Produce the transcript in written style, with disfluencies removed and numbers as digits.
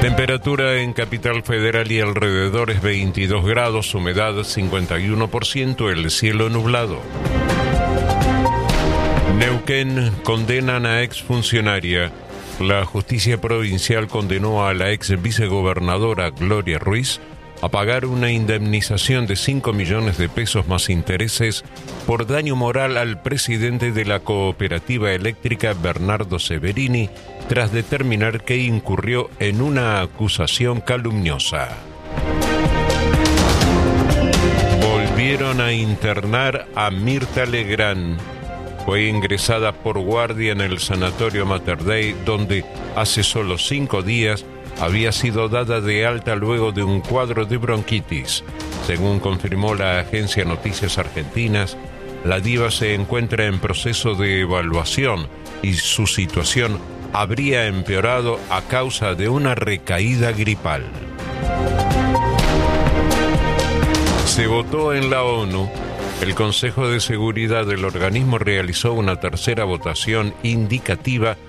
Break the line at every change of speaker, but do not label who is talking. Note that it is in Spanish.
Temperatura en Capital Federal y alrededores 22 grados, humedad 51%, el cielo nublado. Neuquén, condenan a exfuncionaria. La justicia provincial condenó a la ex vicegobernadora Gloria Ruiz a pagar una indemnización de 5 millones de pesos más intereses por daño moral al presidente de la cooperativa eléctrica, Bernardo Severini, tras determinar que incurrió en una acusación calumniosa. Volvieron a internar a Mirta Legrand. Fue ingresada por guardia en el sanatorio Mater Dei, donde hace solo 5 días había sido dada de alta luego de un cuadro de bronquitis. Según confirmó la agencia Noticias Argentinas, la diva se encuentra en proceso de evaluación y su situación habría empeorado a causa de una recaída gripal. Se votó en la ONU. El Consejo de Seguridad del organismo realizó una tercera votación indicativa